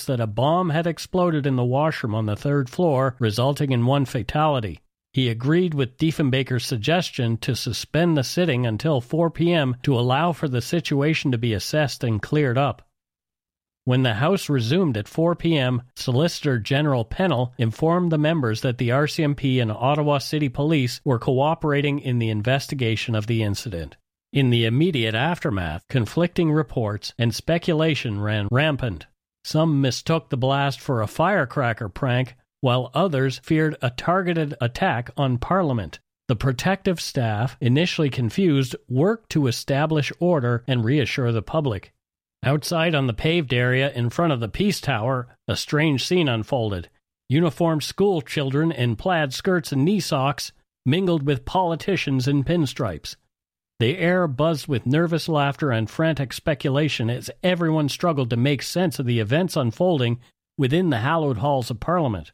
reports that a bomb had exploded in the washroom on the third floor, resulting in one fatality. He agreed with Diefenbaker's suggestion to suspend the sitting until 4 p.m. to allow for the situation to be assessed and cleared up. When the House resumed at 4 p.m., Solicitor General Pennell informed the members that the RCMP and Ottawa City Police were cooperating in the investigation of the incident. In the immediate aftermath, conflicting reports and speculation ran rampant. Some mistook the blast for a firecracker prank, while others feared a targeted attack on Parliament. The protective staff, initially confused, worked to establish order and reassure the public. Outside on the paved area in front of the Peace Tower, a strange scene unfolded. Uniformed school children in plaid skirts and knee socks mingled with politicians in pinstripes. The air buzzed with nervous laughter and frantic speculation as everyone struggled to make sense of the events unfolding within the hallowed halls of Parliament.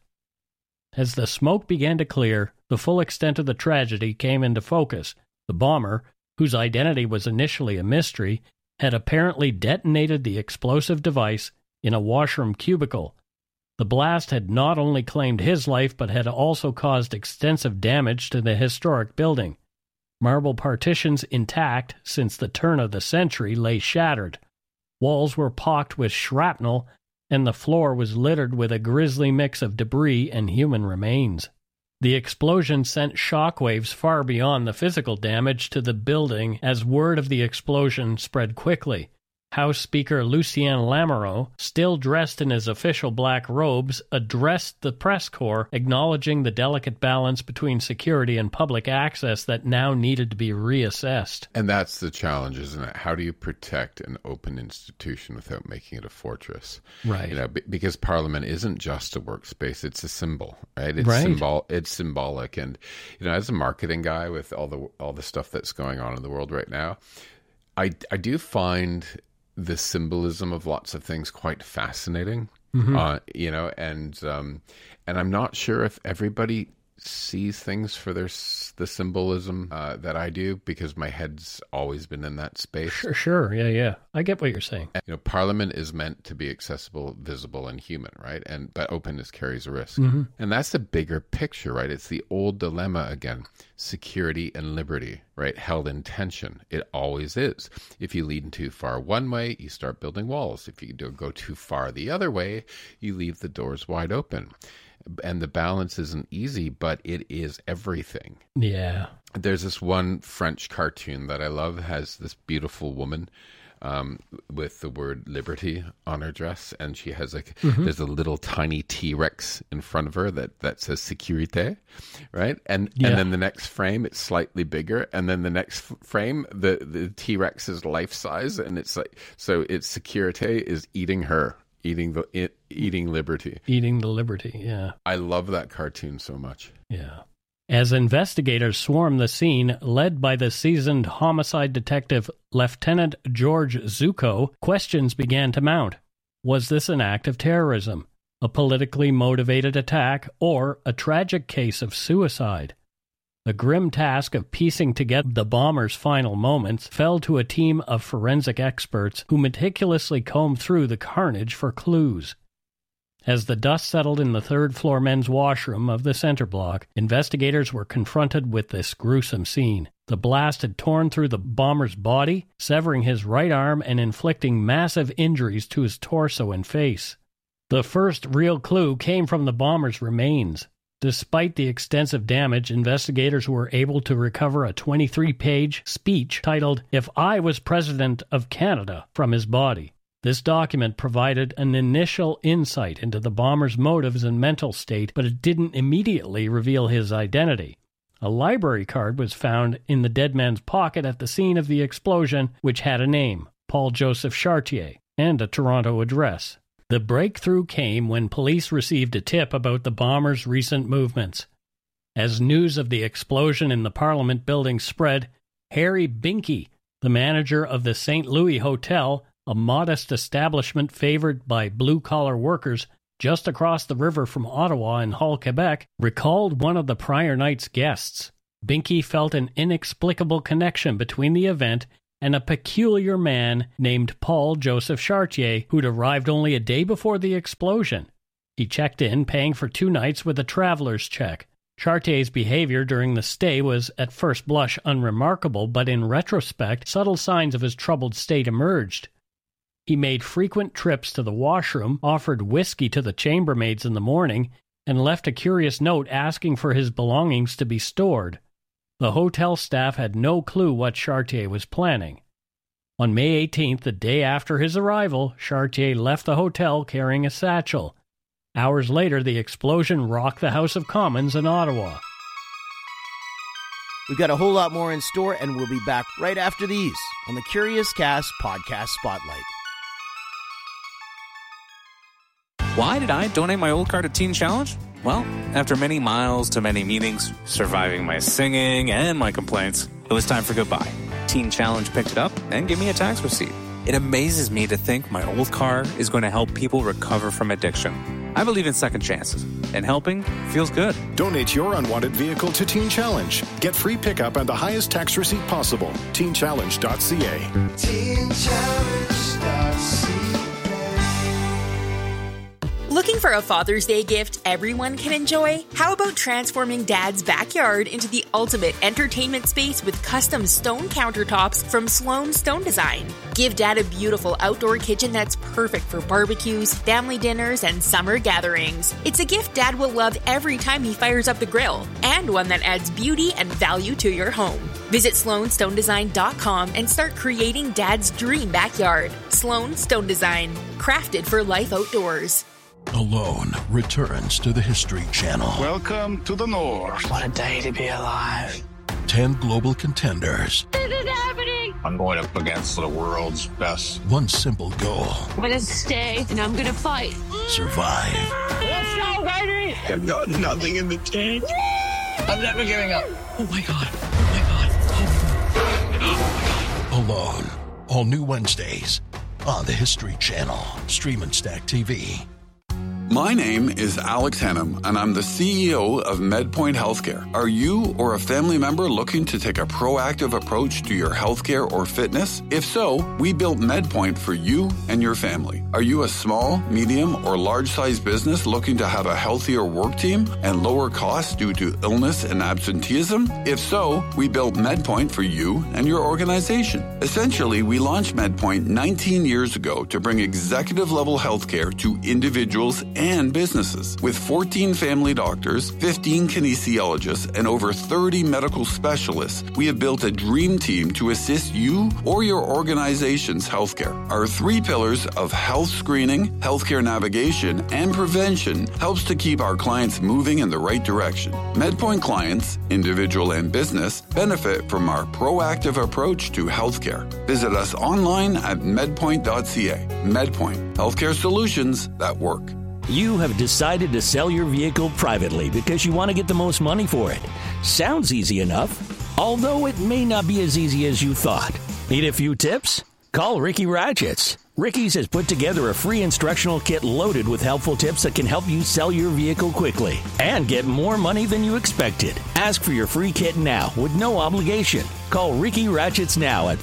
As the smoke began to clear, the full extent of the tragedy came into focus. The bomber, whose identity was initially a mystery, had apparently detonated the explosive device in a washroom cubicle. The blast had not only claimed his life but had also caused extensive damage to the historic building. Marble partitions intact since the turn of the century lay shattered. Walls were pocked with shrapnel, and the floor was littered with a grisly mix of debris and human remains. The explosion sent shockwaves far beyond the physical damage to the building as word of the explosion spread quickly. House Speaker Lucien Lamoureux, still dressed in his official black robes, addressed the press corps, acknowledging the delicate balance between security and public access that now needed to be reassessed. And that's the challenge, isn't it? How do you protect an open institution without making it a fortress? Right. You know, because Parliament isn't just a workspace; it's a symbol, right? It's right. It's symbolic, and you know, as a marketing guy with all the stuff that's going on in the world right now, I do find the symbolism of lots of things quite fascinating, you know, and I'm not sure if everybody sees things for the symbolism that I do, because my head's always been in that space. Sure, yeah. I get what you're saying. And, you know, Parliament is meant to be accessible, visible, and human, right? But openness carries a risk, and that's the bigger picture, right? It's the old dilemma again: security and liberty, right? Held in tension. It always is. If you lean too far one way, you start building walls. If you go too far the other way, you leave the doors wide open. And the balance isn't easy, but it is everything. Yeah. There's this one French cartoon that I love. It has this beautiful woman with the word liberty on her dress, and she has there's a little tiny T-Rex in front of her that says sécurité, right? And then the next frame it's slightly bigger, and then the next frame the T-Rex is life size, and it's like, so it's sécurité is eating her. Eating liberty. Eating the liberty, yeah. I love that cartoon so much. Yeah. As investigators swarmed the scene, led by the seasoned homicide detective Lieutenant George Zucco, questions began to mount. Was this an act of terrorism, a politically motivated attack, or a tragic case of suicide? The grim task of piecing together the bomber's final moments fell to a team of forensic experts who meticulously combed through the carnage for clues. As the dust settled in the third-floor men's washroom of the center block, investigators were confronted with this gruesome scene. The blast had torn through the bomber's body, severing his right arm and inflicting massive injuries to his torso and face. The first real clue came from the bomber's remains. Despite the extensive damage, investigators were able to recover a 23-page speech titled, "If I Was President of Canada," from his body. This document provided an initial insight into the bomber's motives and mental state, but it didn't immediately reveal his identity. A library card was found in the dead man's pocket at the scene of the explosion, which had a name, Paul Joseph Chartier, and a Toronto address. The breakthrough came when police received a tip about the bomber's recent movements. As news of the explosion in the Parliament building spread, Harry Binkie, the manager of the St. Louis Hotel, a modest establishment favored by blue-collar workers just across the river from Ottawa in Hull, Quebec, recalled one of the prior night's guests. Binkie felt an inexplicable connection between the event and a peculiar man named Paul Joseph Chartier, who'd arrived only a day before the explosion. He checked in, paying for 2 nights with a traveler's check. Chartier's behavior during the stay was at first blush unremarkable, but in retrospect, subtle signs of his troubled state emerged. He made frequent trips to the washroom, offered whiskey to the chambermaids in the morning, and left a curious note asking for his belongings to be stored. The hotel staff had no clue what Chartier was planning. On May 18th, the day after his arrival, Chartier left the hotel carrying a satchel. Hours later, the explosion rocked the House of Commons in Ottawa. We've got a whole lot more in store, and we'll be back right after these on the Curious Cast Podcast Spotlight. Why did I donate my old car to Teen Challenge? Well, after many miles to many meetings, surviving my singing and my complaints, it was time for goodbye. Teen Challenge picked it up and gave me a tax receipt. It amazes me to think my old car is going to help people recover from addiction. I believe in second chances, and helping feels good. Donate your unwanted vehicle to Teen Challenge. Get free pickup and the highest tax receipt possible. TeenChallenge.ca. TeenChallenge.ca. Looking for a Father's Day gift everyone can enjoy? How about transforming Dad's backyard into the ultimate entertainment space with custom stone countertops from Sloan Stone Design? Give Dad a beautiful outdoor kitchen that's perfect for barbecues, family dinners, and summer gatherings. It's a gift Dad will love every time he fires up the grill, and one that adds beauty and value to your home. Visit SloanStoneDesign.com and start creating Dad's dream backyard. Sloan Stone Design, crafted for life outdoors. Alone returns to the History Channel. Welcome to the North. What a day to be alive. 10 global contenders. This is happening. I'm going up against the world's best. One simple goal. I'm going to stay and I'm going to fight. Survive. Let's go, baby. I've got nothing in the tank. I'm never giving up. Oh my God. Oh my God. Oh my God. Alone. All new Wednesdays on the History Channel. Stream and Stack TV. My name is Alex Hannum, and I'm the CEO of MedPoint Healthcare. Are you or a family member looking to take a proactive approach to your healthcare or fitness? If so, we built MedPoint for you and your family. Are you a small, medium, or large-sized business looking to have a healthier work team and lower costs due to illness and absenteeism? If so, we built MedPoint for you and your organization. Essentially, we launched MedPoint 19 years ago to bring executive-level healthcare to individuals and businesses. With 14 family doctors, 15 kinesiologists, and over 30 medical specialists, we have built a dream team to assist you or your organization's healthcare. Our 3 pillars of health screening, healthcare navigation, and prevention helps to keep our clients moving in the right direction. MedPoint clients, individual and business, benefit from our proactive approach to healthcare. Visit us online at medpoint.ca. MedPoint, healthcare solutions that work. You have decided to sell your vehicle privately because you want to get the most money for it. Sounds easy enough, although it may not be as easy as you thought. Need a few tips? Call Ricky Ratchets. Ricky's has put together a free instructional kit loaded with helpful tips that can help you sell your vehicle quickly and get more money than you expected. Ask for your free kit now with no obligation. Call Ricky Ratchets now at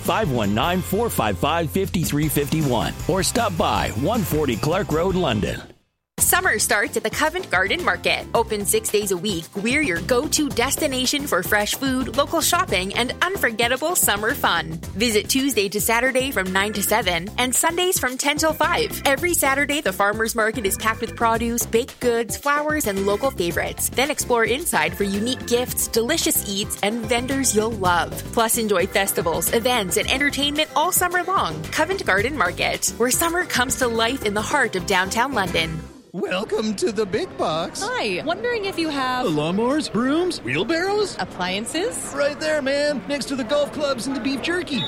519-455-5351 or stop by 140 Clark Road, London. Summer starts at the Covent Garden Market. Open 6 days a week, we're your go-to destination for fresh food, local shopping, and unforgettable summer fun. Visit Tuesday to Saturday from 9 to 7 and Sundays from 10 till 5. Every Saturday, the farmers market is packed with produce, baked goods, flowers, and local favorites. Then explore inside for unique gifts, delicious eats, and vendors you'll love. Plus, enjoy festivals, events, and entertainment all summer long. Covent Garden Market, where summer comes to life in the heart of downtown London. Welcome to the big box. Hi, wondering if you have... lawnmowers, brooms, wheelbarrows? Appliances? Right there, man, next to the golf clubs and the beef jerky.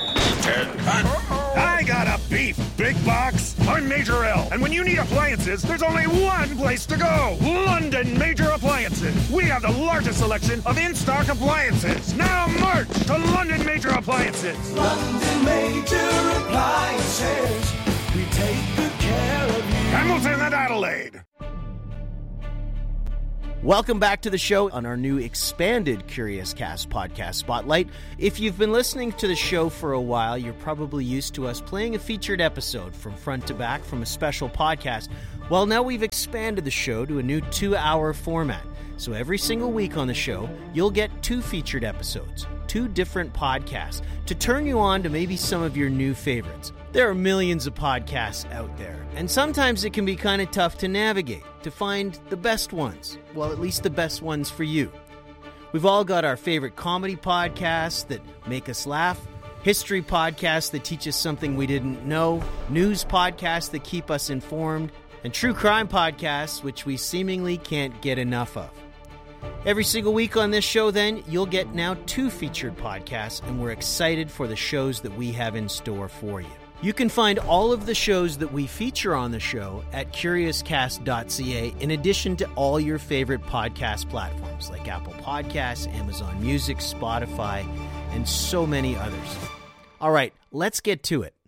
I got a beef big box. I'm Major L, and when you need appliances, there's only one place to go. London Major Appliances. We have the largest selection of in-stock appliances. Now march to London Major Appliances. London Major Appliances. We take good care of you. Hamilton and Adelaide. Welcome back to the show on our new expanded Curious Cast podcast spotlight. If you've been listening to the show for a while, you're probably used to us playing a featured episode from front to back from a special podcast. Well, now we've expanded the show to a new 2-hour format. So every single week on the show, you'll get 2 featured episodes, 2 different podcasts, to turn you on to maybe some of your new favorites. There are millions of podcasts out there, and sometimes it can be kind of tough to navigate, to find the best ones. Well, at least the best ones for you. We've all got our favorite comedy podcasts that make us laugh, history podcasts that teach us something we didn't know, news podcasts that keep us informed, and true crime podcasts which we seemingly can't get enough of. Every single week on this show, then, you'll get now 2 featured podcasts, and we're excited for the shows that we have in store for you. You can find all of the shows that we feature on the show at CuriousCast.ca, in addition to all your favorite podcast platforms like Apple Podcasts, Amazon Music, Spotify, and so many others. All right, let's get to it.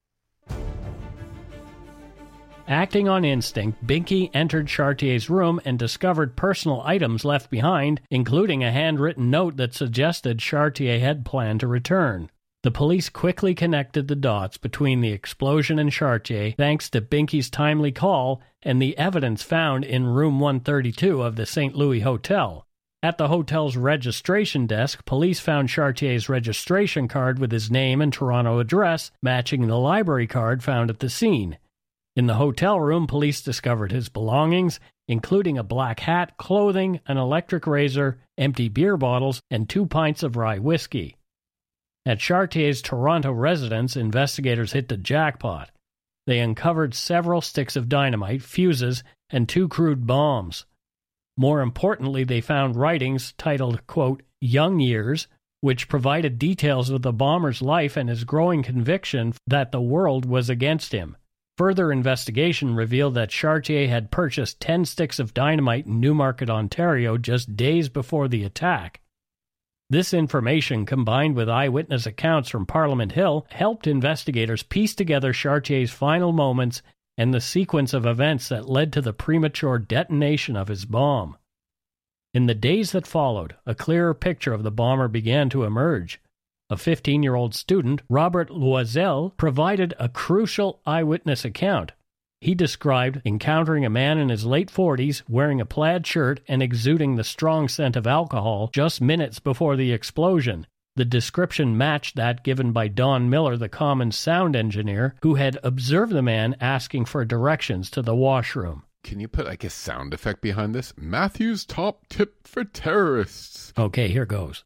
Acting on instinct, Binky entered Chartier's room and discovered personal items left behind, including a handwritten note that suggested Chartier had planned to return. The police quickly connected the dots between the explosion and Chartier thanks to Binky's timely call and the evidence found in room 132 of the St. Louis Hotel. At the hotel's registration desk, police found Chartier's registration card with his name and Toronto address, matching the library card found at the scene. In the hotel room, police discovered his belongings, including a black hat, clothing, an electric razor, empty beer bottles, and 2 pints of rye whiskey. At Chartier's Toronto residence, investigators hit the jackpot. They uncovered several sticks of dynamite, fuses, and 2 crude bombs. More importantly, they found writings titled, quote, Young Years, which provided details of the bomber's life and his growing conviction that the world was against him. Further investigation revealed that Chartier had purchased 10 sticks of dynamite in Newmarket, Ontario, just days before the attack. This information, combined with eyewitness accounts from Parliament Hill, helped investigators piece together Chartier's final moments and the sequence of events that led to the premature detonation of his bomb. In the days that followed, a clearer picture of the bomber began to emerge. A 15-year-old student, Robert Loisel, provided a crucial eyewitness account. He described encountering a man in his late 40s wearing a plaid shirt and exuding the strong scent of alcohol just minutes before the explosion. The description matched that given by Don Miller, the Commons sound engineer, who had observed the man asking for directions to the washroom. Can you put like a sound effect behind this? Matthew's top tip for terrorists. Okay, here goes.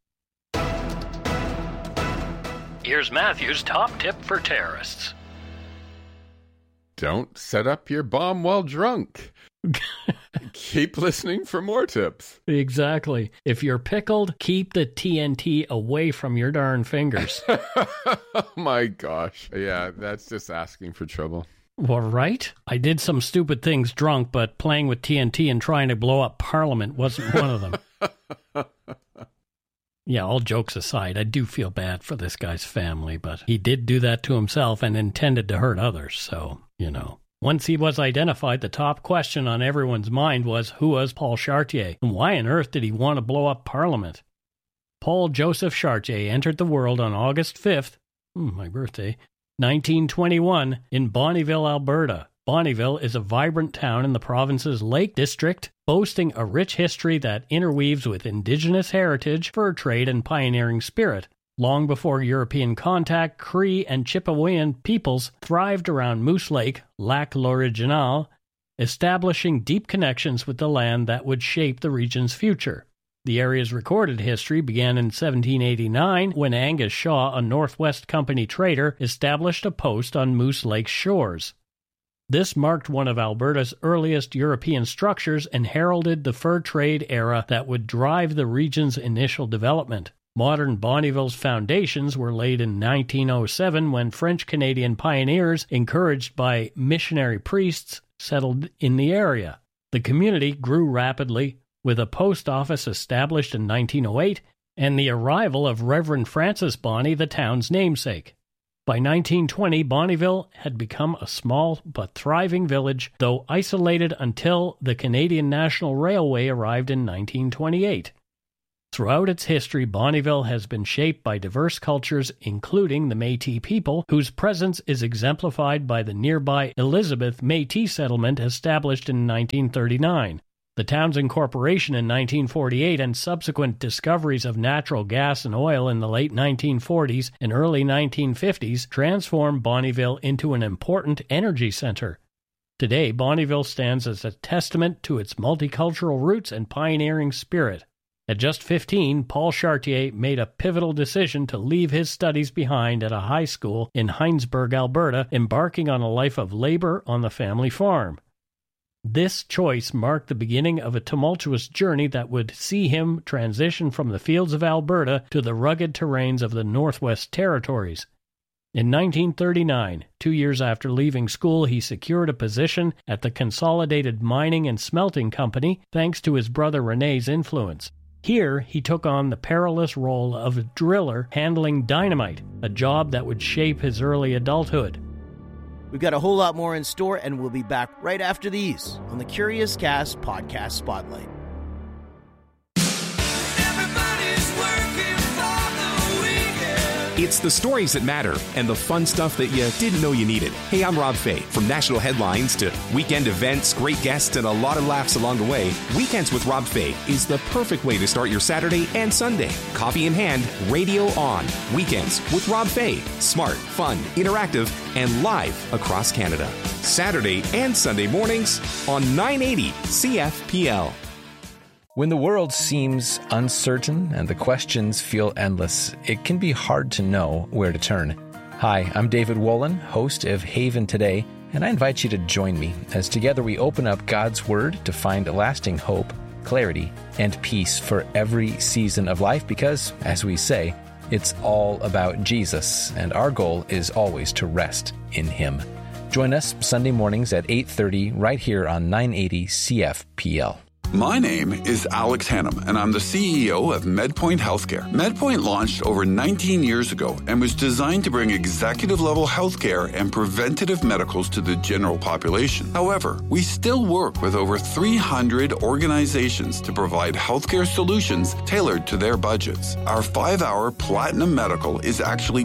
Here's Matthew's top tip for terrorists. Don't set up your bomb while drunk. Keep listening for more tips. Exactly. If you're pickled, keep the TNT away from your darn fingers. Oh my gosh. Yeah, that's just asking for trouble. Well, right? I did some stupid things drunk, but playing with TNT and trying to blow up Parliament wasn't one of them. Yeah, all jokes aside, I do feel bad for this guy's family, but he did do that to himself and intended to hurt others, so, you know. Once he was identified, the top question on everyone's mind was, who was Paul Chartier, and why on earth did he want to blow up Parliament? Paul Joseph Chartier entered the world on August 5th, my birthday, 1921, in Bonnyville, Alberta. Bonnyville is a vibrant town in the province's Lake District, boasting a rich history that interweaves with Indigenous heritage, fur trade, and pioneering spirit. Long before European contact, Cree and Chippewayan peoples thrived around Moose Lake, Lac l'Original, establishing deep connections with the land that would shape the region's future. The area's recorded history began in 1789 when Angus Shaw, a Northwest Company trader, established a post on Moose Lake's shores. This marked one of Alberta's earliest European structures and heralded the fur trade era that would drive the region's initial development. Modern Bonnyville's foundations were laid in 1907 when French-Canadian pioneers, encouraged by missionary priests, settled in the area. The community grew rapidly, with a post office established in 1908 and the arrival of Reverend Francis Bonney, the town's namesake. By 1920, Bonnyville had become a small but thriving village, though isolated until the Canadian National Railway arrived in 1928. Throughout its history, Bonnyville has been shaped by diverse cultures, including the Métis people, whose presence is exemplified by the nearby Elizabeth Métis settlement established in 1939. The town's incorporation in 1948 and subsequent discoveries of natural gas and oil in the late 1940s and early 1950s transformed Bonnyville into an important energy center. Today, Bonnyville stands as a testament to its multicultural roots and pioneering spirit. At just 15, Paul Chartier made a pivotal decision to leave his studies behind at a high school in Heinsberg, Alberta, embarking on a life of labor on the family farm. This choice marked the beginning of a tumultuous journey that would see him transition from the fields of Alberta to the rugged terrains of the Northwest Territories. In 1939, 2 years after leaving school, he secured a position at the Consolidated Mining and Smelting Company thanks to his brother René's influence. Here, he took on the perilous role of a driller handling dynamite, a job that would shape his early adulthood. We've got a whole lot more in store, and we'll be back right after these on the Curious Cast Podcast Spotlight. It's the stories that matter and the fun stuff that you didn't know you needed. Hey, I'm Rob Fay. From national headlines to weekend events, great guests, and a lot of laughs along the way, Weekends with Rob Fay is the perfect way to start your Saturday and Sunday. Coffee in hand, radio on. Weekends with Rob Fay. Smart, fun, interactive, and live across Canada. Saturday and Sunday mornings on 980 CFPL. When the world seems uncertain and the questions feel endless, it can be hard to know where to turn. Hi, I'm David Wolin, host of Haven Today, and I invite you to join me as together we open up God's Word to find lasting hope, clarity, and peace for every season of life because, as we say, it's all about Jesus, and our goal is always to rest in Him. Join us Sunday mornings at 8:30 right here on 980 CFPL. My name is Alex Hannum, and I'm the CEO of MedPoint Healthcare. MedPoint launched over 19 years ago and was designed to bring executive-level healthcare and preventative medicals to the general population. However, we still work with over 300 organizations to provide healthcare solutions tailored to their budgets. Our 5-hour Platinum Medical is actually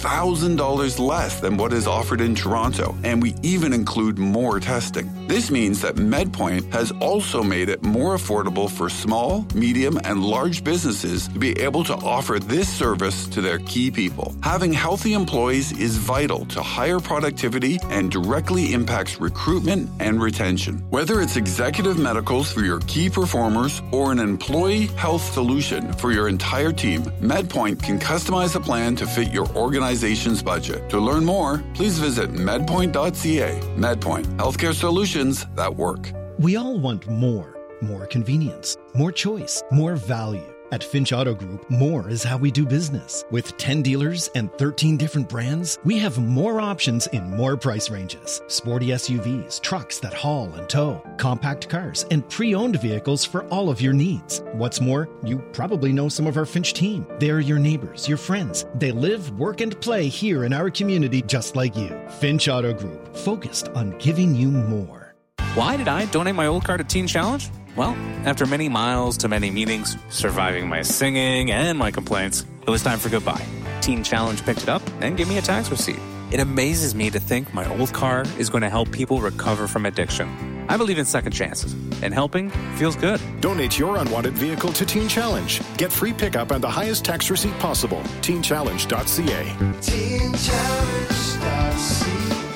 $2,000 less than what is offered in Toronto, and we even include more testing. This means that MedPoint has also made it more affordable for small, medium, and large businesses to be able to offer this service to their key people. Having healthy employees is vital to higher productivity and directly impacts recruitment and retention. Whether it's executive medicals for your key performers or an employee health solution for your entire team, MedPoint can customize a plan to fit your organization's budget. To learn more, please visit medpoint.ca. MedPoint, healthcare solutions that work. We all want more convenience, more choice, more value. At Finch Auto Group, more is how we do business. With 10 dealers and 13 different brands, we have more options in more price ranges. Sporty SUVs, trucks that haul and tow, compact cars, and pre-owned vehicles for all of your needs. What's more, you probably know some of our Finch team. They're your neighbors, your friends. They live, work, and play here in our community just like you. Finch Auto Group, focused on giving you more. Why did I donate my old car to Teen Challenge? Well, after many miles to many meetings, surviving my singing and my complaints, it was time for goodbye. Teen Challenge picked it up and gave me a tax receipt. It amazes me to think my old car is going to help people recover from addiction. I believe in second chances, and helping feels good. Donate your unwanted vehicle to Teen Challenge. Get free pickup and the highest tax receipt possible. TeenChallenge.ca. TeenChallenge.ca.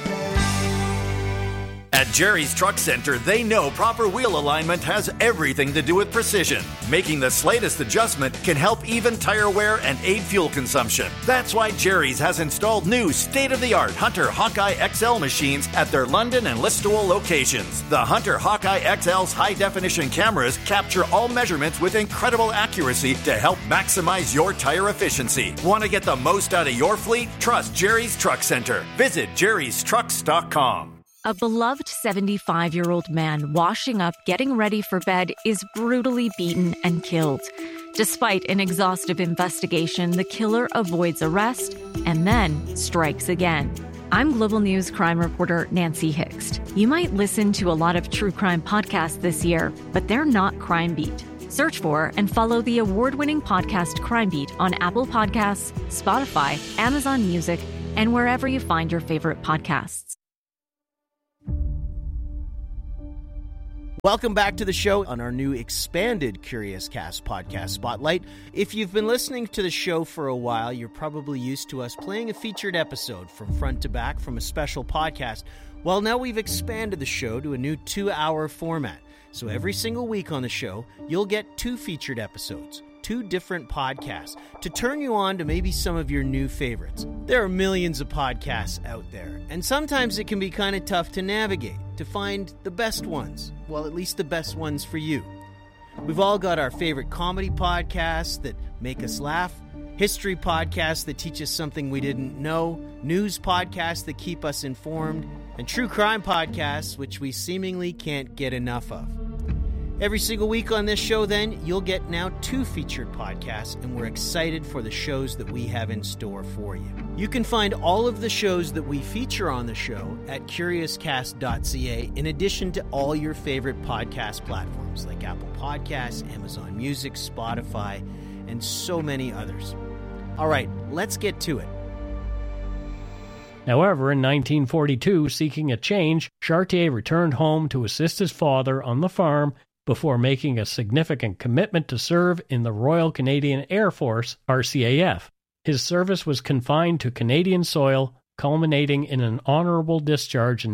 At Jerry's Truck Center, they know proper wheel alignment has everything to do with precision. Making the slightest adjustment can help even tire wear and aid fuel consumption. That's why Jerry's has installed new state-of-the-art Hunter Hawkeye XL machines at their London and Listowel locations. The Hunter Hawkeye XL's high-definition cameras capture all measurements with incredible accuracy to help maximize your tire efficiency. Want to get the most out of your fleet? Trust Jerry's Truck Center. Visit jerrystrucks.com. A beloved 75-year-old man washing up, getting ready for bed, is brutally beaten and killed. Despite an exhaustive investigation, the killer avoids arrest and then strikes again. I'm Global News crime reporter Nancy Hixt. You might listen to a lot of true crime podcasts this year, but they're not Crime Beat. Search for and follow the award-winning podcast Crime Beat on Apple Podcasts, Spotify, Amazon Music, and wherever you find your favorite podcasts. Welcome back to the show on our new expanded Curious Cast podcast Spotlight. If you've been listening to the show for a while, you're probably used to us playing a featured episode from front to back from a special podcast. Well, now we've expanded the show to a new 2-hour format. So every single week on the show, you'll get 2 featured episodes, 2 different podcasts, to turn you on to maybe some of your new favorites. There are millions of podcasts out there, and sometimes it can be kind of tough to navigate, to find the best ones. Well, at least the best ones for you. We've all got our favorite comedy podcasts that make us laugh, history podcasts that teach us something we didn't know, news podcasts that keep us informed, and true crime podcasts which we seemingly can't get enough of. Every single week on this show, then, you'll get now 2 featured podcasts, and we're excited for the shows that we have in store for you. You can find all of the shows that we feature on the show at CuriousCast.ca, in addition to all your favorite podcast platforms like Apple Podcasts, Amazon Music, Spotify, and so many others. All right, let's get to it. However, in 1942, seeking a change, Chartier returned home to assist his father on the farm before making a significant commitment to serve in the Royal Canadian Air Force, RCAF. His service was confined to Canadian soil, culminating in an honorable discharge in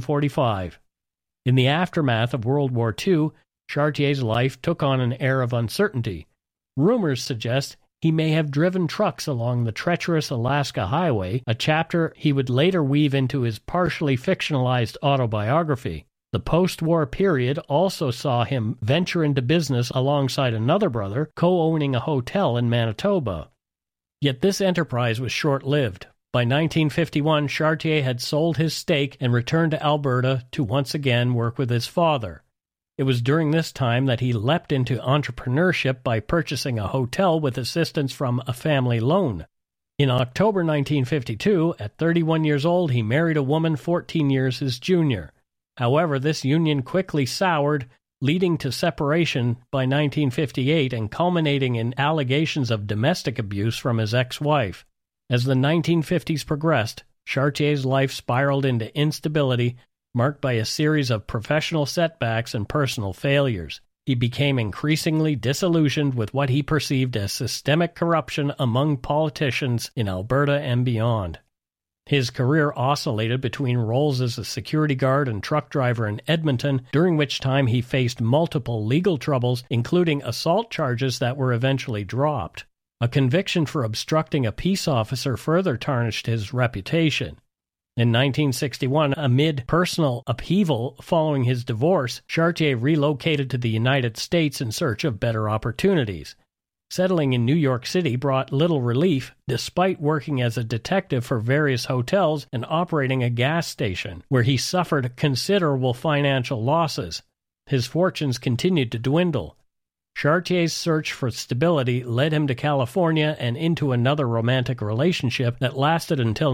1945. In the aftermath of World War II, Chartier's life took on an air of uncertainty. Rumors suggest he may have driven trucks along the treacherous Alaska Highway, a chapter he would later weave into his partially fictionalized autobiography. The post-war period also saw him venture into business alongside another brother, co-owning a hotel in Manitoba. Yet this enterprise was short-lived. By 1951, Chartier had sold his stake and returned to Alberta to once again work with his father. It was during this time that he leapt into entrepreneurship by purchasing a hotel with assistance from a family loan. In October 1952, at 31 years old, he married a woman 14 years his junior. However, this union quickly soured, leading to separation by 1958 and culminating in allegations of domestic abuse from his ex-wife. As the 1950s progressed, Chartier's life spiraled into instability, marked by a series of professional setbacks and personal failures. He became increasingly disillusioned with what he perceived as systemic corruption among politicians in Alberta and beyond. His career oscillated between roles as a security guard and truck driver in Edmonton, during which time he faced multiple legal troubles, including assault charges that were eventually dropped. A conviction for obstructing a peace officer further tarnished his reputation. In 1961, amid personal upheaval following his divorce, Chartier relocated to the United States in search of better opportunities. Settling in New York City brought little relief, despite working as a detective for various hotels and operating a gas station, where he suffered considerable financial losses. His fortunes continued to dwindle. Chartier's search for stability led him to California and into another romantic relationship that lasted until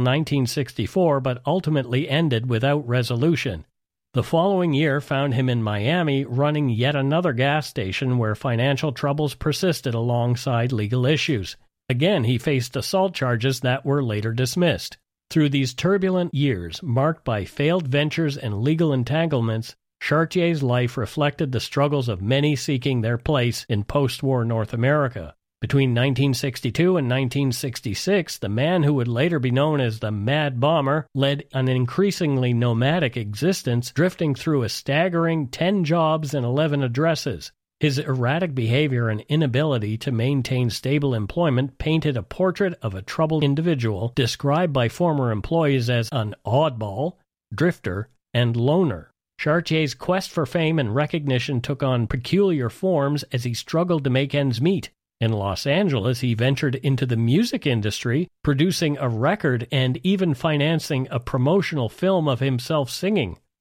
1964 but ultimately ended without resolution. The following year found him in Miami running yet another gas station where financial troubles persisted alongside legal issues. Again, he faced assault charges that were later dismissed. Through these turbulent years, marked by failed ventures and legal entanglements, Chartier's life reflected the struggles of many seeking their place in post-war North America. Between 1962 and 1966, the man who would later be known as the Mad Bomber led an increasingly nomadic existence, drifting through a staggering 10 jobs and 11 addresses. His erratic behavior and inability to maintain stable employment painted a portrait of a troubled individual, described by former employees as an oddball, drifter, and loner. Chartier's quest for fame and recognition took on peculiar forms as he struggled to make ends meet. In Los Angeles, he ventured into the music industry, producing a record and even financing a promotional film of himself singing.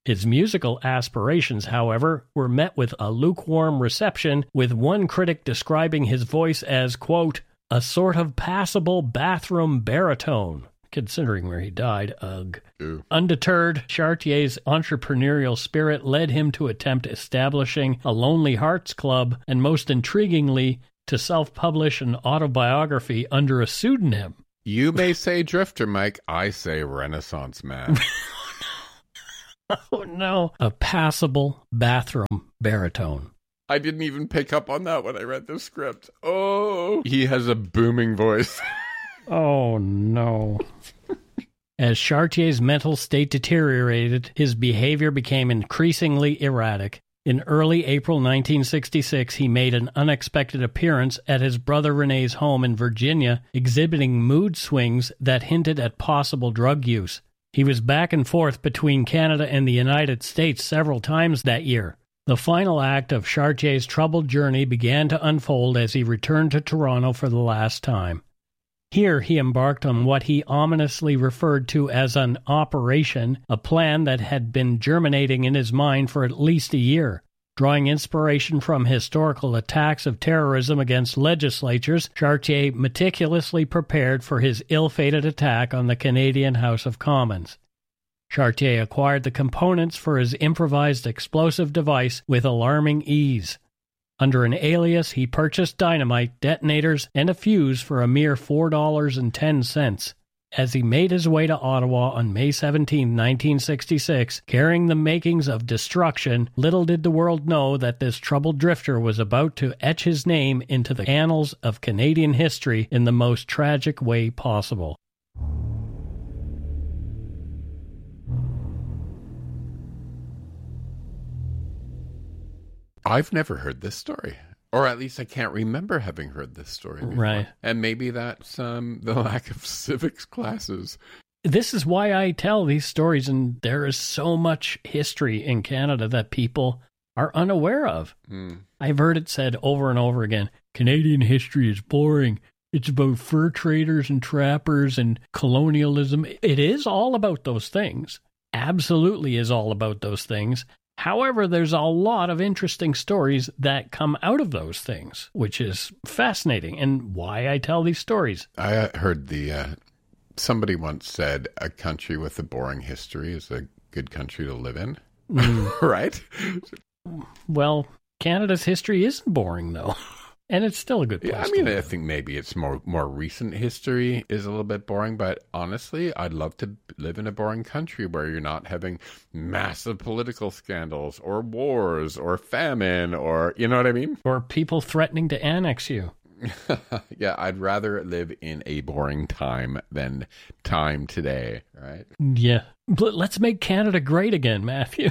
His musical aspirations, however, were met with a lukewarm reception, with one critic describing his voice as, quote, a sort of passable bathroom baritone. Considering where he died, ugh. Ew. Undeterred, Chartier's entrepreneurial spirit led him to attempt establishing a Lonely Hearts Club, and most intriguingly, to self-publish an autobiography under a pseudonym. You may say drifter, Mike. I say Renaissance man. Oh, no. A passable bathroom baritone. I didn't even pick up on that when I read the script. Oh, he has a booming voice. Oh, no. As Chartier's mental state deteriorated, his behavior became increasingly erratic. In early April 1966, he made an unexpected appearance at his brother René's home in Virginia, exhibiting mood swings that hinted at possible drug use. He was back and forth between Canada and the United States several times that year. The final act of Chartier's troubled journey began to unfold as he returned to Toronto for the last time. Here he embarked on what he ominously referred to as an operation, a plan that had been germinating in his mind for at least a year. Drawing inspiration from historical attacks of terrorism against legislatures, Chartier meticulously prepared for his ill-fated attack on the Canadian House of Commons. Chartier acquired the components for his improvised explosive device with alarming ease. Under an alias, he purchased dynamite, detonators, and a fuse for a mere $4.10. As he made his way to Ottawa on May 17, 1966, carrying the makings of destruction, little did the world know that this troubled drifter was about to etch his name into the annals of Canadian history in the most tragic way possible. I've never heard this story. Or at least I can't remember having heard this story before. Right. And maybe that's the lack of civics classes. This is why I tell these stories, and there is so much history in Canada that people are unaware of. I've heard it said over and over again, Canadian history is boring. It's about fur traders and trappers and colonialism. It is all about those things. Absolutely is all about those things. However, there's a lot of interesting stories that come out of those things, which is fascinating, and why I tell these stories. I heard somebody once said a country with a boring history is a good country to live in, right? Well, Canada's history isn't boring, though. And it's still a good place. Yeah, I mean, I think maybe it's more recent history is a little bit boring, but honestly, I'd love to live in a boring country where you're not having massive political scandals or wars or famine or, you know what I mean? Or people threatening to annex you. Yeah, I'd rather live in a boring time than time today, right? Yeah. But let's make Canada great again, Matthew.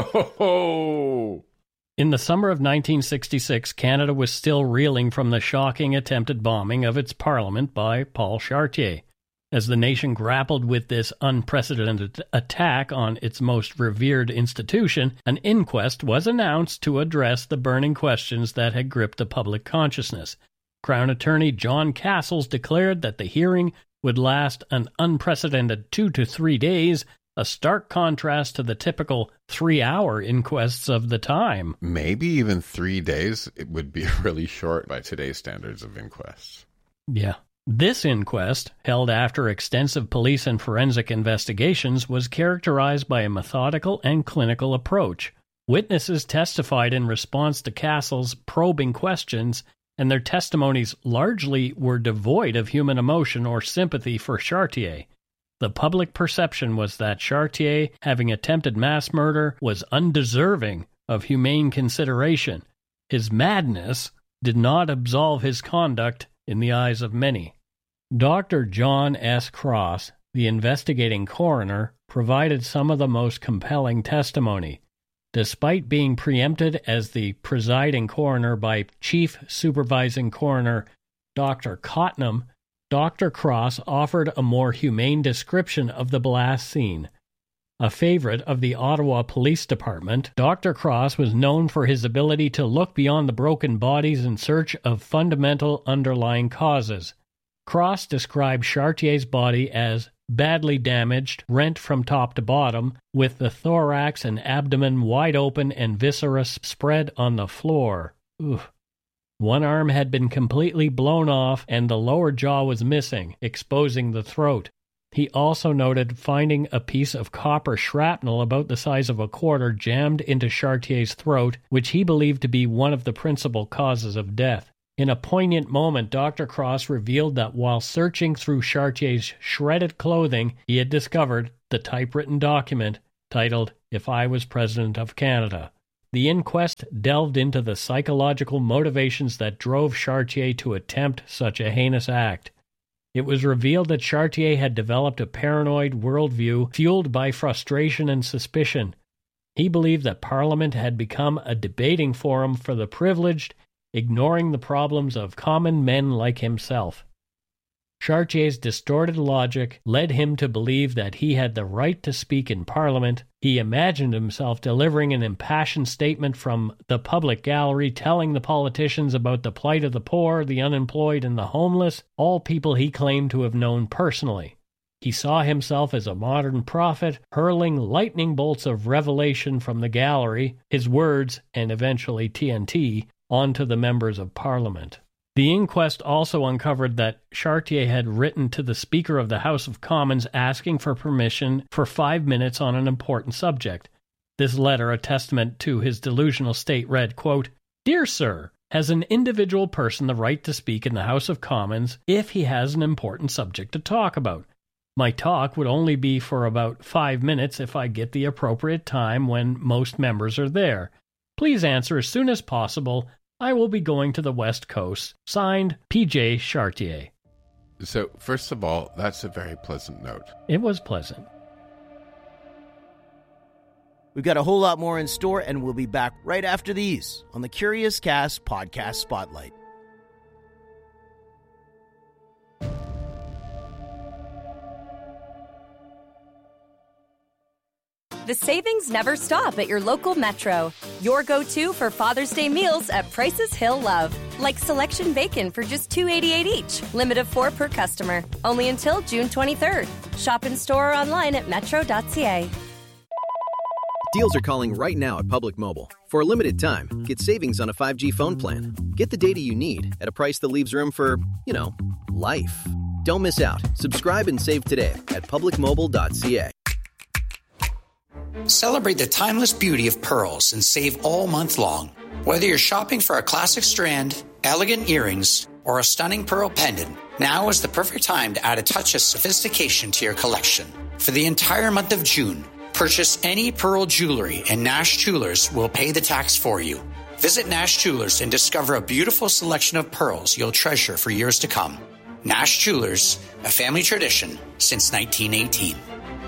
Oh! In the summer of 1966, Canada was still reeling from the shocking attempted bombing of its parliament by Paul Chartier. As the nation grappled with this unprecedented attack on its most revered institution, an inquest was announced to address the burning questions that had gripped the public consciousness. Crown Attorney John Castles declared that the hearing would last an unprecedented 2 to 3 days, a stark contrast to the typical 3-hour inquests of the time. Maybe even 3 days. It would be really short by today's standards of inquests. Yeah. This inquest, held after extensive police and forensic investigations, was characterized by a methodical and clinical approach. Witnesses testified in response to Castle's probing questions, and their testimonies largely were devoid of human emotion or sympathy for Chartier. The public perception was that Chartier, having attempted mass murder, was undeserving of humane consideration. His madness did not absolve his conduct in the eyes of many. Dr. John S. Cross, the investigating coroner, provided some of the most compelling testimony. Despite being preempted as the presiding coroner by Chief Supervising Coroner Dr. Cotnam, Dr. Cross offered a more humane description of the blast scene. A favorite of the Ottawa Police Department, Dr. Cross was known for his ability to look beyond the broken bodies in search of fundamental underlying causes. Cross described Chartier's body as badly damaged, rent from top to bottom, with the thorax and abdomen wide open and viscera spread on the floor. Oof. One arm had been completely blown off and the lower jaw was missing, exposing the throat. He also noted finding a piece of copper shrapnel about the size of a quarter jammed into Chartier's throat, which he believed to be one of the principal causes of death. In a poignant moment, Dr. Cross revealed that while searching through Chartier's shredded clothing, he had discovered the typewritten document titled, "If I Was President of Canada." The inquest delved into the psychological motivations that drove Chartier to attempt such a heinous act. It was revealed that Chartier had developed a paranoid worldview fueled by frustration and suspicion. He believed that Parliament had become a debating forum for the privileged, ignoring the problems of common men like himself. Chartier's distorted logic led him to believe that he had the right to speak in Parliament. He imagined himself delivering an impassioned statement from the public gallery telling the politicians about the plight of the poor, the unemployed, and the homeless, all people he claimed to have known personally. He saw himself as a modern prophet, hurling lightning bolts of revelation from the gallery, his words, and eventually TNT, onto the members of Parliament. The inquest also uncovered that Chartier had written to the Speaker of the House of Commons asking for permission for 5 minutes on an important subject. This letter, a testament to his delusional state, read, quote, "Dear Sir, has an individual person the right to speak in the House of Commons if he has an important subject to talk about? My talk would only be for about 5 minutes if I get the appropriate time when most members are there. Please answer as soon as possible. I will be going to the West Coast. Signed, P.J. Chartier." So, first of all, that's a very pleasant note. It was pleasant. We've got a whole lot more in store, and we'll be back right after these on the Curious Cast Podcast Spotlight. The savings never stop at your local Metro. Your go-to for Father's Day meals at prices he'll love. Like selection bacon for just $2.88 each. Limit of 4 per customer. Only until June 23rd. Shop in store or online at metro.ca. Deals are calling right now at Public Mobile. For a limited time, get savings on a 5G phone plan. Get the data you need at a price that leaves room for, life. Don't miss out. Subscribe and save today at publicmobile.ca. Celebrate the timeless beauty of pearls and save all month long. Whether you're shopping for a classic strand, elegant earrings, or a stunning pearl pendant, now is the perfect time to add a touch of sophistication to your collection. For the entire month of June, purchase any pearl jewelry and Nash Jewelers will pay the tax for you. Visit Nash Jewelers and discover a beautiful selection of pearls you'll treasure for years to come. Nash Jewelers, a family tradition since 1918.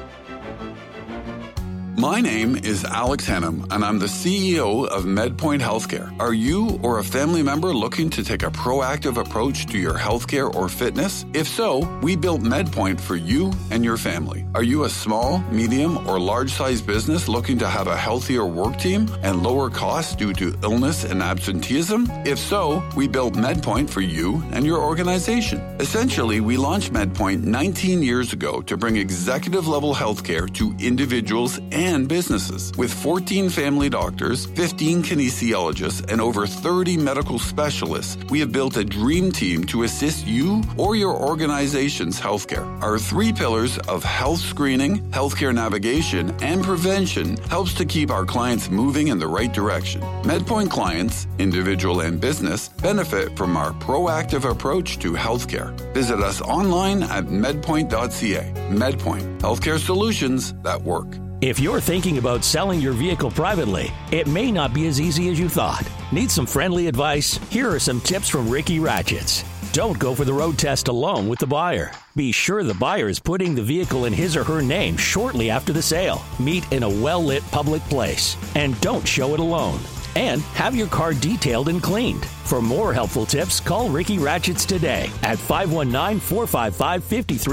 My name is Alex Hannum, and I'm the CEO of MedPoint Healthcare. Are you or a family member looking to take a proactive approach to your healthcare or fitness? If so, we built MedPoint for you and your family. Are you a small, medium, or large-sized business looking to have a healthier work team and lower costs due to illness and absenteeism? If so, we built MedPoint for you and your organization. Essentially, we launched MedPoint 19 years ago to bring executive-level healthcare to individuals and businesses. With 14 family doctors, 15 kinesiologists, and over 30 medical specialists, we have built a dream team to assist you or your organization's healthcare. Our 3 pillars of health screening, healthcare navigation, and prevention helps to keep our clients moving in the right direction. MedPoint clients, individual and business, benefit from our proactive approach to healthcare. Visit us online at medpoint.ca. MedPoint, healthcare solutions that work. If you're thinking about selling your vehicle privately, it may not be as easy as you thought. Need some friendly advice? Here are some tips from Ricky Ratchets. Don't go for the road test alone with the buyer. Be sure the buyer is putting the vehicle in his or her name shortly after the sale. Meet in a well-lit public place. And don't show it alone. And have your car detailed and cleaned. For more helpful tips, call Ricky Ratchets today at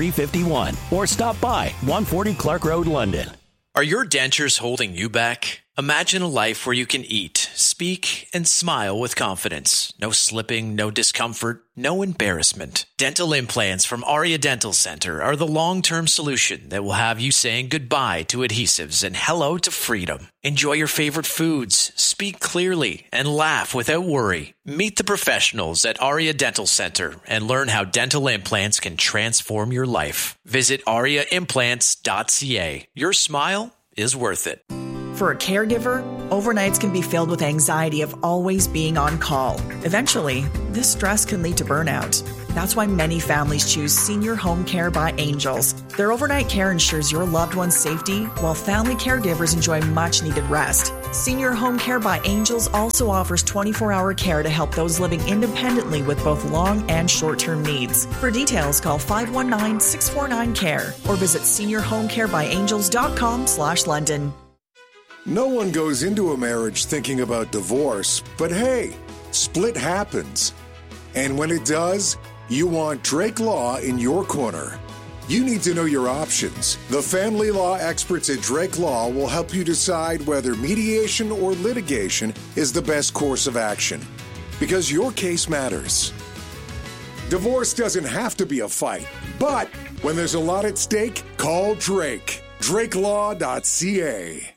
519-455-5351 or stop by 140 Clark Road, London. Are your dentures holding you back? Imagine a life where you can eat, speak, and smile with confidence. No slipping, no discomfort, no embarrassment. Dental implants from Aria Dental Center are the long-term solution that will have you saying goodbye to adhesives and hello to freedom. Enjoy your favorite foods, speak clearly, and laugh without worry. Meet the professionals at Aria Dental Center and learn how dental implants can transform your life. Visit ariaimplants.ca. Your smile is worth it. For a caregiver, overnights can be filled with anxiety of always being on call. Eventually, this stress can lead to burnout. That's why many families choose Senior Home Care by Angels. Their overnight care ensures your loved one's safety, while family caregivers enjoy much-needed rest. Senior Home Care by Angels also offers 24-hour care to help those living independently with both long and short-term needs. For details, call 519-649-CARE or visit seniorhomecarebyangels.com/London. No one goes into a marriage thinking about divorce, but hey, split happens. And when it does, you want Drake Law in your corner. You need to know your options. The family law experts at Drake Law will help you decide whether mediation or litigation is the best course of action, because your case matters. Divorce doesn't have to be a fight, but when there's a lot at stake, call Drake. DrakeLaw.ca.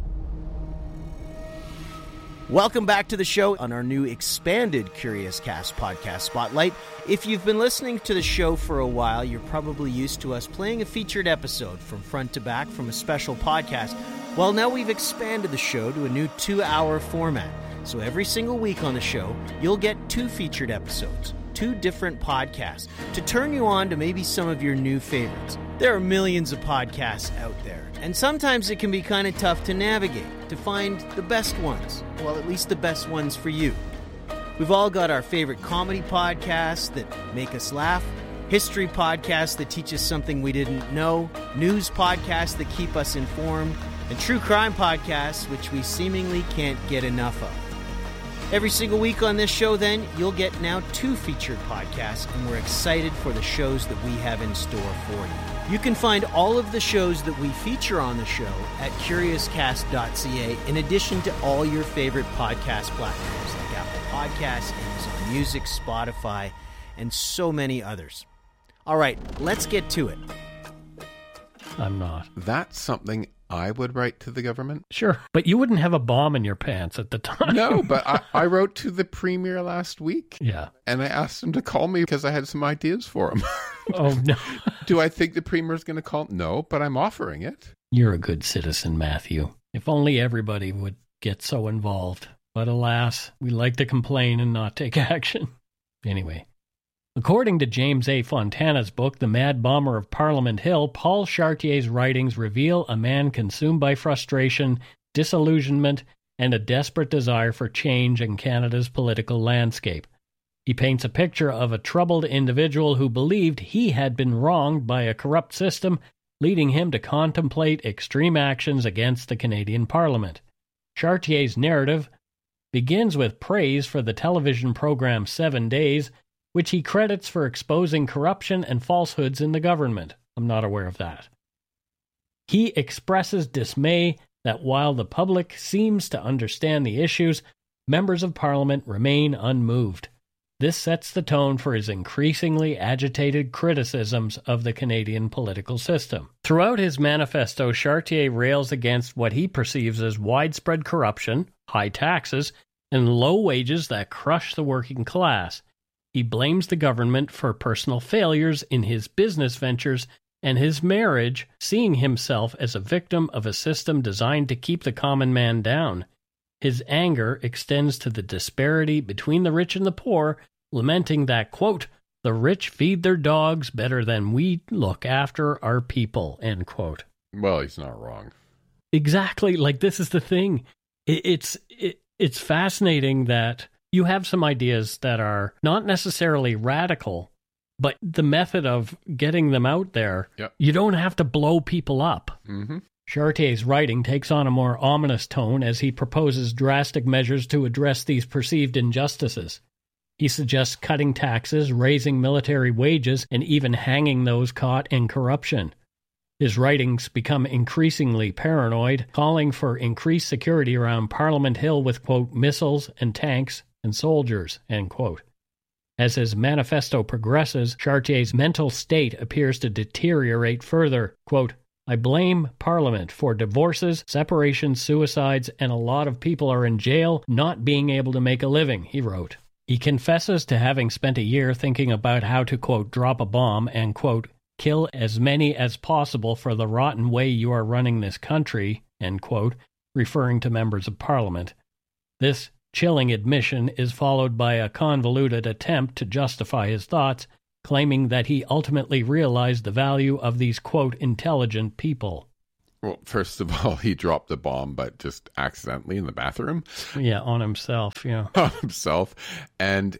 Welcome back to the show on our new expanded Curious Cast podcast spotlight. If you've been listening to the show for a while, you're probably used to us playing a featured episode from front to back from a special podcast. Well, now we've expanded the show to a new 2-hour format. So every single week on the show, you'll get 2 featured episodes, 2 different podcasts, to turn you on to maybe some of your new favorites. There are millions of podcasts out there, and sometimes it can be kind of tough to navigate, to find the best ones. Well, at least the best ones for you. We've all got our favorite comedy podcasts that make us laugh, history podcasts that teach us something we didn't know, news podcasts that keep us informed, and true crime podcasts which we seemingly can't get enough of. Every single week on this show, then, you'll get now 2 featured podcasts, and we're excited for the shows that we have in store for you. You can find all of the shows that we feature on the show at CuriousCast.ca, in addition to all your favorite podcast platforms like Apple Podcasts, Amazon Music, Spotify, and so many others. All right, let's get to it. I'm not. That's something I would write to the government. Sure, but you wouldn't have a bomb in your pants at the time. No, but I wrote to the premier last week. Yeah. And I asked him to call me because I had some ideas for him. Oh, no. Do I think the premier's going to call? No, but I'm offering it. You're a good citizen, Matthew. If only everybody would get so involved. But alas, we like to complain and not take action. Anyway. According to James A. Fontana's book, The Mad Bomber of Parliament Hill, Paul Chartier's writings reveal a man consumed by frustration, disillusionment, and a desperate desire for change in Canada's political landscape. He paints a picture of a troubled individual who believed he had been wronged by a corrupt system, leading him to contemplate extreme actions against the Canadian Parliament. Chartier's narrative begins with praise for the television program 7 Days, which he credits for exposing corruption and falsehoods in the government. I'm not aware of that. He expresses dismay that while the public seems to understand the issues, members of Parliament remain unmoved. This sets the tone for his increasingly agitated criticisms of the Canadian political system. Throughout his manifesto, Chartier rails against what he perceives as widespread corruption, high taxes, and low wages that crush the working class. He blames the government for personal failures in his business ventures and his marriage, seeing himself as a victim of a system designed to keep the common man down. His anger extends to the disparity between the rich and the poor, lamenting that, quote, the rich feed their dogs better than we look after our people, end quote. Well, he's not wrong. Exactly. Like, this is the thing. It's fascinating that you have some ideas that are not necessarily radical, but the method of getting them out there, You don't have to blow people up. Mm-hmm. Chartier's writing takes on a more ominous tone as he proposes drastic measures to address these perceived injustices. He suggests cutting taxes, raising military wages, and even hanging those caught in corruption. His writings become increasingly paranoid, calling for increased security around Parliament Hill with, quote, missiles and tanks and soldiers, end quote. As his manifesto progresses, Chartier's mental state appears to deteriorate further. Quote, I blame Parliament for divorces, separations, suicides, and a lot of people are in jail not being able to make a living, he wrote. He confesses to having spent a year thinking about how to, quote, drop a bomb and, quote, kill as many as possible for the rotten way you are running this country, end quote, referring to members of Parliament. This chilling admission is followed by a convoluted attempt to justify his thoughts, claiming that he ultimately realized the value of these, quote, intelligent people. Well, first of all, he dropped the bomb, but just accidentally in the bathroom. Yeah, on himself, yeah. On himself. And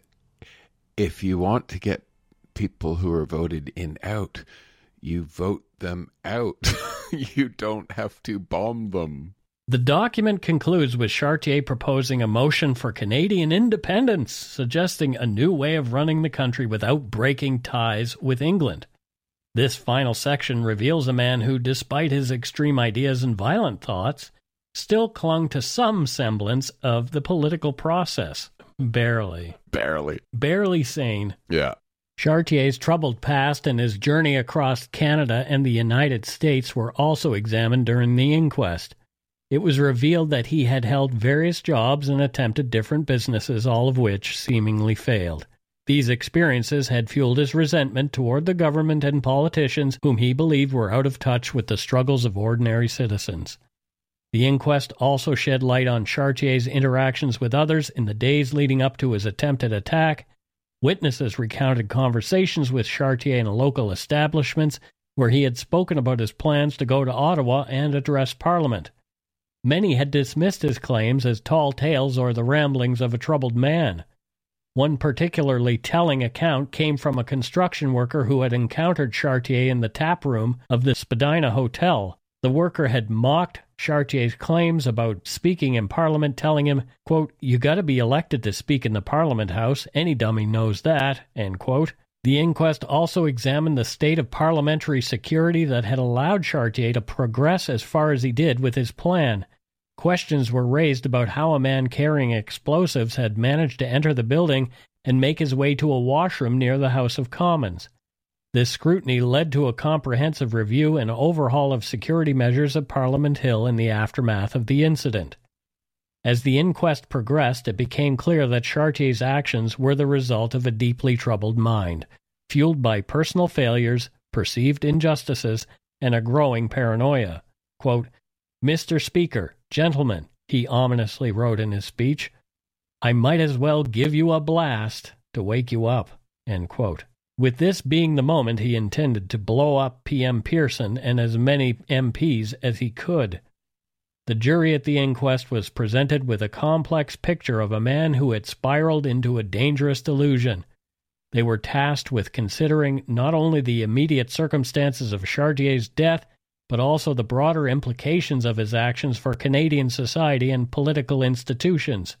if you want to get people who are voted in out, you vote them out. You don't have to bomb them. The document concludes with Chartier proposing a motion for Canadian independence, suggesting a new way of running the country without breaking ties with England. This final section reveals a man who, despite his extreme ideas and violent thoughts, still clung to some semblance of the political process. Barely. Barely sane. Yeah. Chartier's troubled past and his journey across Canada and the United States were also examined during the inquest. It was revealed that he had held various jobs and attempted different businesses, all of which seemingly failed. These experiences had fueled his resentment toward the government and politicians whom he believed were out of touch with the struggles of ordinary citizens. The inquest also shed light on Chartier's interactions with others in the days leading up to his attempted attack. Witnesses recounted conversations with Chartier in local establishments where he had spoken about his plans to go to Ottawa and address Parliament. Many had dismissed his claims as tall tales or the ramblings of a troubled man. One particularly telling account came from a construction worker who had encountered Chartier in the tap room of the Spadina Hotel. The worker had mocked Chartier's claims about speaking in Parliament, telling him, quote, you gotta be elected to speak in the Parliament House, any dummy knows that, end quote. The inquest also examined the state of parliamentary security that had allowed Chartier to progress as far as he did with his plan. Questions were raised about how a man carrying explosives had managed to enter the building and make his way to a washroom near the House of Commons. This scrutiny led to a comprehensive review and overhaul of security measures at Parliament Hill in the aftermath of the incident. As the inquest progressed, it became clear that Chartier's actions were the result of a deeply troubled mind, fueled by personal failures, perceived injustices, and a growing paranoia. Quote, Mr. Speaker, gentlemen, he ominously wrote in his speech, I might as well give you a blast to wake you up, end quote. With this being the moment he intended to blow up P.M. Pearson and as many MPs as he could. The jury at the inquest was presented with a complex picture of a man who had spiraled into a dangerous delusion. They were tasked with considering not only the immediate circumstances of Chartier's death, but also the broader implications of his actions for Canadian society and political institutions.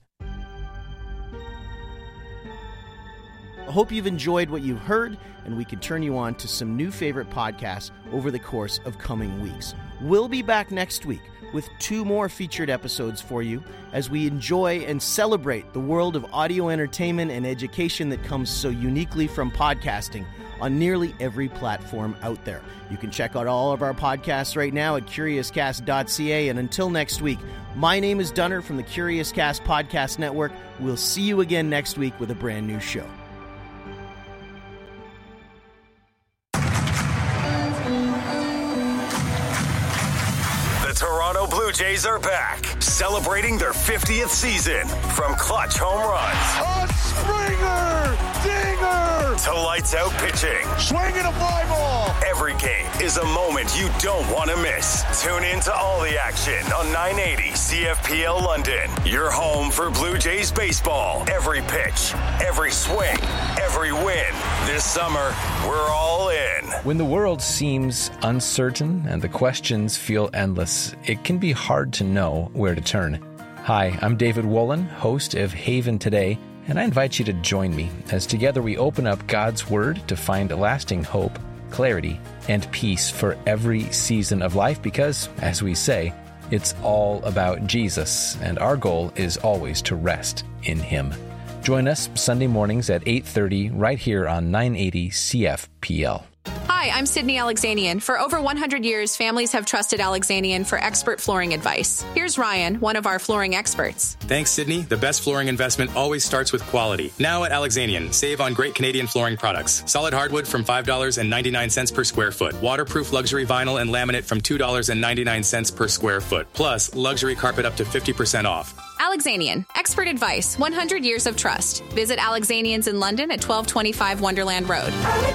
I hope you've enjoyed what you've heard, and we can turn you on to some new favorite podcasts over the course of coming weeks. We'll be back next week with 2 more featured episodes for you as we enjoy and celebrate the world of audio entertainment and education that comes so uniquely from podcasting on nearly every platform out there. You can check out all of our podcasts right now at CuriousCast.ca, and until next week, my name is Dunner from the Curious Cast Podcast Network. We'll see you again next week with a brand new show. Toronto Blue Jays are back, celebrating their 50th season. From clutch home runs, a Springer, dinger, to lights out pitching, swinging a fly ball. Every game is a moment you don't want to miss. Tune in to all the action on 980 CFPL London. Your home for Blue Jays baseball. Every pitch, every swing, every win. This summer, we're all in. When the world seems uncertain and the questions feel endless, it can be hard to know where to turn. Hi, I'm David Wolin, host of Haven Today, and I invite you to join me as together we open up God's Word to find lasting hope, clarity and peace for every season of life because, as we say, it's all about Jesus, and our goal is always to rest in Him. Join us Sunday mornings at 8:30 right here on 980 CFPL. Hi, I'm Sydney Alexanian. For over 100 years, families have trusted Alexanian for expert flooring advice. Here's Ryan, one of our flooring experts. Thanks, Sydney. The best flooring investment always starts with quality. Now at Alexanian, save on great Canadian flooring products. Solid hardwood from $5.99 per square foot. Waterproof luxury vinyl and laminate from $2.99 per square foot. Plus, luxury carpet up to 50% off. Alexanian, expert advice, 100 years of trust. Visit Alexanians in London at 1225 Wonderland Road.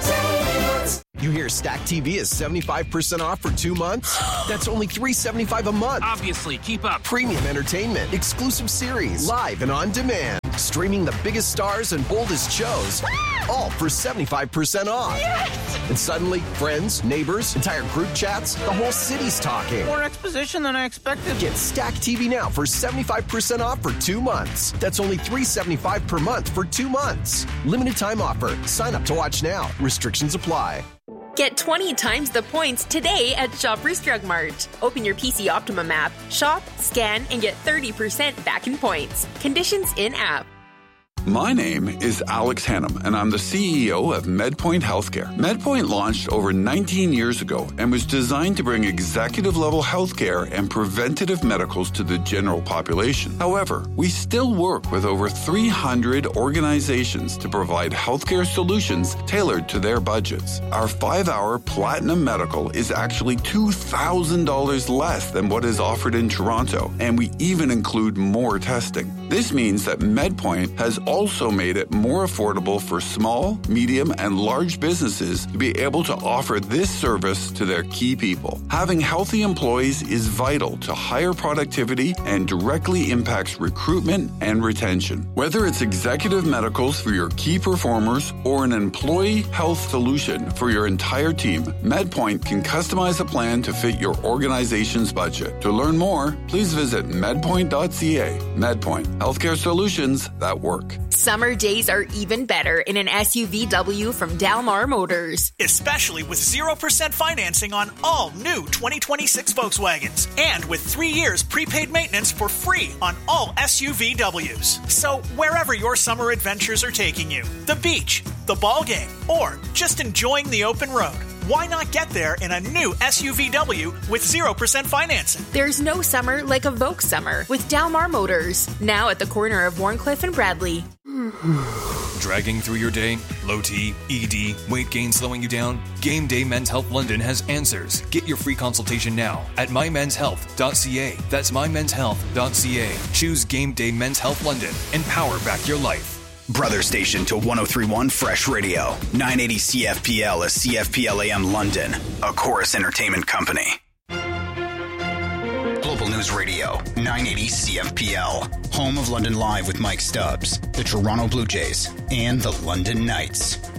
You hear Stack TV is 75% off for 2 months? That's only $375 a month. Obviously, keep up. Premium entertainment, exclusive series, live and on demand. Streaming the biggest stars and boldest shows, all for 75% off. Yes! And suddenly, friends, neighbors, entire group chats, the whole city's talking. More exposition than I expected. Get Stack TV now for 75% off for 2 months. That's only $375 per month for 2 months. Limited time offer. Sign up to watch now. Restrictions apply. Get 20 times the points today at Shoppers Drug Mart. Open your PC Optimum app, shop, scan, and get 30% back in points. Conditions in-app. My name is Alex Hannum, and I'm the CEO of MedPoint Healthcare. MedPoint launched over 19 years ago and was designed to bring executive-level healthcare and preventative medicals to the general population. However, we still work with over 300 organizations to provide healthcare solutions tailored to their budgets. Our 5-hour Platinum Medical is actually $2,000 less than what is offered in Toronto, and we even include more testing. This means that MedPoint has also made it more affordable for small, medium, and large businesses to be able to offer this service to their key people. Having healthy employees is vital to higher productivity and directly impacts recruitment and retention. Whether it's executive medicals for your key performers or an employee health solution for your entire team, MedPoint can customize a plan to fit your organization's budget. To learn more, please visit medpoint.ca. MedPoint, healthcare solutions that work. Summer days are even better in an SUVW from Dalmar Motors. Especially with 0% financing on all new 2026 Volkswagens. And with 3 years prepaid maintenance for free on all SUVWs. So wherever your summer adventures are taking you, the beach, the ball game, or just enjoying the open road, why not get there in a new SUVW with 0% financing? There's no summer like a Volks summer with Dalmar Motors. Now at the corner of Warncliffe and Bradley. Dragging through your day? Low T, ED, weight gain slowing you down? Game Day Men's Health London has answers. Get your free consultation now at mymenshealth.ca. That's mymenshealth.ca. Choose Game Day Men's Health London and power back your life. Brother station to 103.1 Fresh Radio. 980 CFPL is CFPL AM London, a Chorus Entertainment company. Global News Radio, 980 CFPL. Home of London Live with Mike Stubbs, the Toronto Blue Jays, and the London Knights.